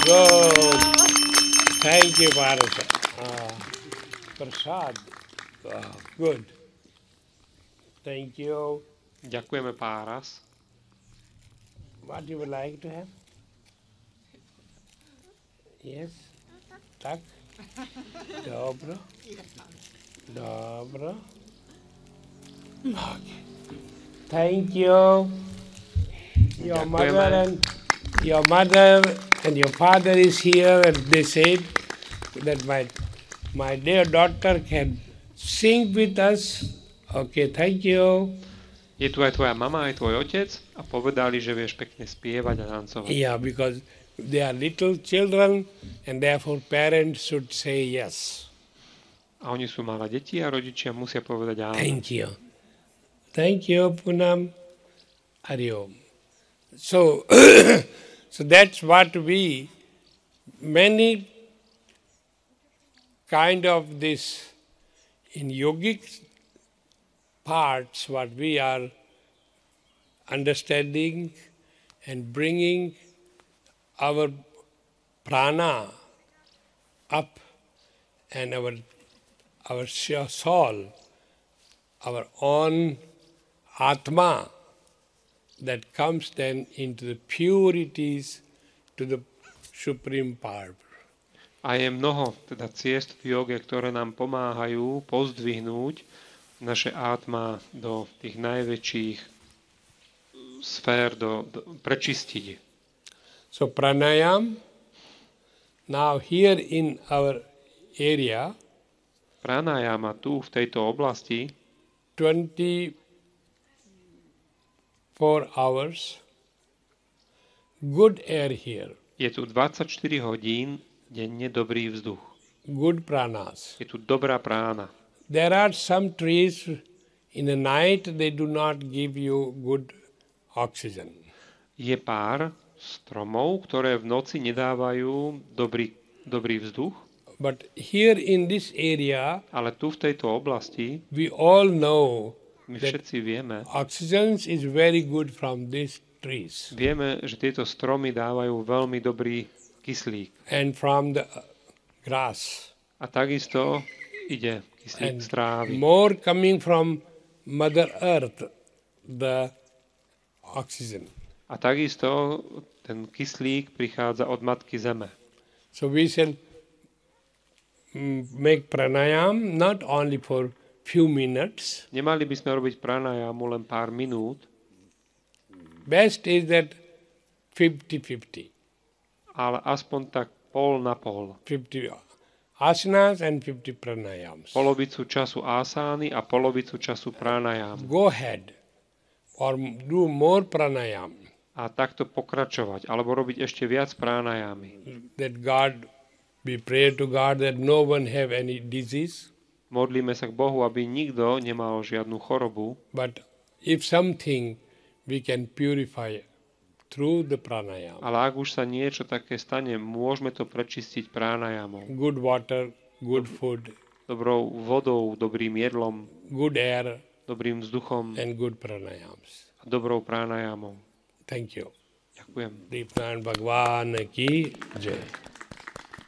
Good. Thank you, Parasa. Prasad. Good. Thank you. Ďakujeme Páras. What you would like to have? Yes? Tak? Dobro. Dobro. Okay. Thank you. Your mother and your father is here, and they said that my dear daughter can sing with us. Okay, thank you. Je tu aj tvoja mama, aj tvoj otec a povedali, že vieš pekne spievať a tancovať. Yeah, because they are little children and therefore parents should say yes. A oni sú malé deti a rodičia musia povedať áno. Thank you. Thank you, Punam. Hari Om. So, so that's what many kind of this, in yogic parts, what we are understanding and bringing our prana up and our soul, our own Atma, that comes then into the purities to the Supreme Power. A je mnoho teda ciest v joge, ktoré nám pomáhajú pozdvihnúť naše átma do tých najväčších sfér, prečistiť. So pranayam, now here in our area, pranayama tu v tejto oblasti 24 hours, good air here. Je tu 24 hodín denne dobrý vzduch. Good pranas. Je tu dobrá prána. There are some trees in the night they do not give you good oxygen. Je pár stromov, ktoré v noci nedávajú dobrý vzduch. But here in this area, ale tu v tejto oblasti we all know my všetci vieme, oxygen is very good from these trees. Vieme, že tieto stromy dávajú veľmi dobrý kyslík. And from the grass. A takisto ide kyslík z trávy. More coming from Mother Earth, the oxygen. A takisto ten kyslík prichádza od Matky Zeme. So we shall make pranayam not only for few minutes. Nemali by sme robiť pranayamu len pár minút. Best is that 50-50. Ale aspoň tak pol na pol. 50 asanas and 50 pranayams. Polovicu času asány a polovicu času pranayam. Go ahead or do more pranayam. A takto pokračovať, alebo robiť ešte viac pranayamy. That God, we pray to God that no one have any disease. Modlíme sa k Bohu, aby nikto nemal žiadnu chorobu. But if something we can purify through the pranayama. Ale ak už sa niečo také stane, môžeme to prečistiť pranayamom. Good water, good food. Dobrou vodou, dobrým jedlom. Good air. Dobrým vzduchom. And good pranayams. A dobrou pranayamom. Thank you. Ďakujem. Deepnan Bhagwan ki jai.